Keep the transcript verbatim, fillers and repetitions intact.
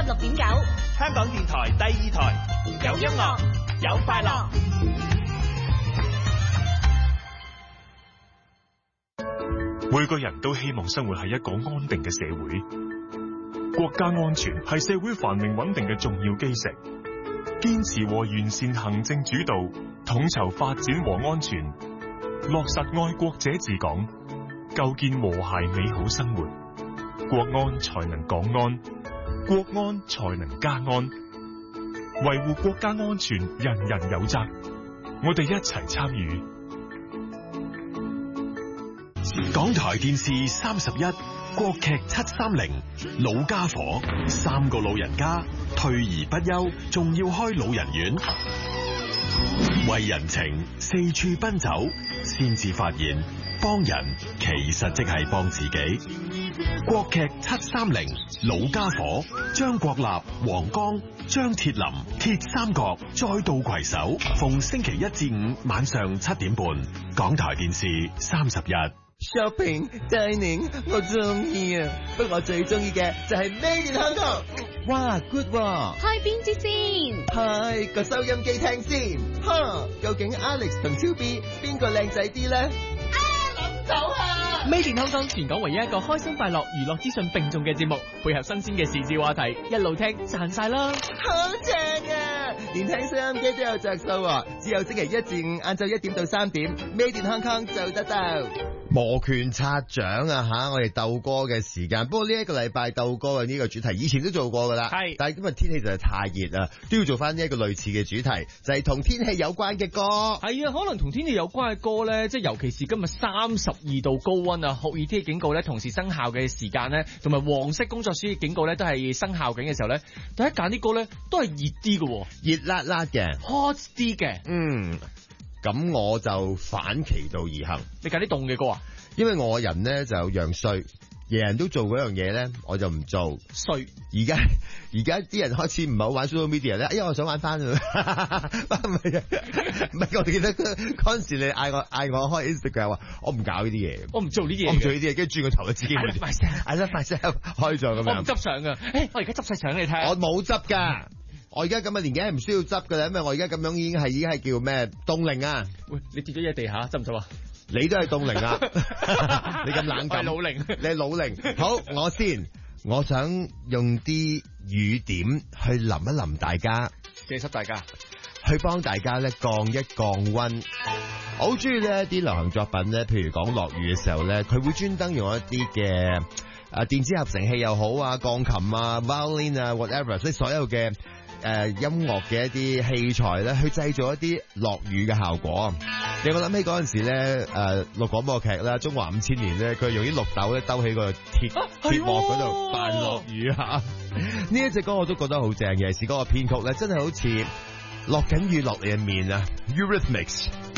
十六點九， 香港電台第二台，有音樂，有快樂。 每個人都希望生活喺一個安定嘅社會，國家安全係社會繁榮穩定嘅重要基石。堅持和完善行政主導，統籌發展和安全，落實愛國者治港，構建和諧美好生活，國安才能港安，國安才能家安。維護國家安全，人人有責，我哋一齊參與。 港台電視三十一，國劇七三零，老家伙，三個老人家退而不休，仲要開老人院，為人情四處奔走，先至發現幫人其實即係幫自己。國劇七三零，老家伙，張國立、黃剛、張鐵林，鐵三角再度攜手，逢星期一至五晚上七點半，港台電視三十一。 Shopping dining 我中意啊，不過我最中意嘅就係 Made in Hong Kong。哇 good 喎！ 開邊支先？ 開個收音機聽先。哈，究竟 Alex 同 Two B 邊個靚仔啲咧？啊，諗到啊 ！Made in Hong Kong 全港唯一一個開心快樂娛樂資訊並重嘅節目，配合新鮮嘅時事話題，一路聽賺晒啦！ 好正啊！連聽收音機都有着數喎，只有星期一至五晏晝一點到三點 ，Made in Hong Kong 做得到。摩拳擦掌啊吓，我哋鬥歌嘅時間。不過呢一個禮拜鬥歌嘅呢個主題，以前都做過噶啦。係，但係今日天氣就係太熱啦，都要做翻呢一個類似嘅主題，就係、是、同天氣有關嘅歌。 係啊，可能同天氣有關嘅歌咧，即係尤其是今日三十二度高溫啊，酷熱天氣警告咧同時生效嘅時間咧，同埋黃色工作暑熱警告咧都係生效緊嘅時候咧，大家揀啲歌咧都係熱啲嘅， 熱辣辣嘅 ，hot 啲嘅。 嗯。咁我就反其道而行， 你揀啲凍嘅歌啊？ 因為我人咧就樣衰，人人都做嗰樣嘢咧，我就唔做衰。 而家而家啲人開始唔係好玩 social media 咧，哎呀我想玩翻啊！唔係唔係，我記得嗰陣時你嗌我嗌我開 Instagram 話，我唔搞呢啲嘢， 我唔做呢啲嘢， 我唔做呢啲嘢，跟住轉個頭就自己 I love myself I love myself 開咗咁樣。 我唔執相噶，誒我而家執晒相你睇下。 我冇執噶。我而家咁嘅年紀係唔需要執噶啦，因為我而家咁樣已經係已經係叫咩凍齡啊！ 喂，你跌咗嘢地下，執唔執啊？ 你都係凍齡啊！你咁冷感， 老齡， 你係老齡。好，我先，我想用啲雨點去淋一淋大家， 謝濕大家， 去幫大家咧降一降溫。我好中意呢一啲流行作品咧，譬如講落雨嘅時候咧，佢會專登用一啲嘅誒電子合成器又好啊，鋼琴啊、violin 啊 whatever， 即係所有嘅。誒、呃，音樂嘅一啲器材咧，去製造一啲落雨嘅效果。令我諗起嗰陣時咧，誒錄廣播劇啦，《中華五千年》咧，佢用啲綠豆咧兜起個鐵鐵幕嗰度扮落雨吓。呢一隻歌我都覺得好正嘅，尤其是嗰個編曲咧，真係好似落緊雨落嚟嘅面啊 ，Eurythmics。